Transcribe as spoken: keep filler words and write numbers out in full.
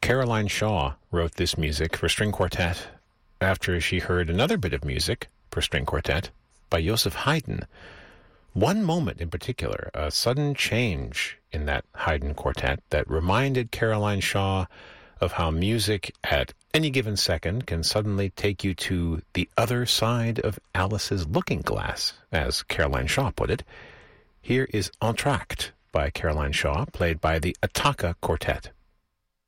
Caroline Shaw wrote this music for string quartet after she heard another bit of music for string quartet by Joseph Haydn. One moment in particular, a sudden change in that Haydn quartet that reminded Caroline Shaw of how music at any given second can suddenly take you to the other side of Alice's looking glass, as Caroline Shaw put it. Here is Entr'acte by Caroline Shaw, played by the Attacca Quartet.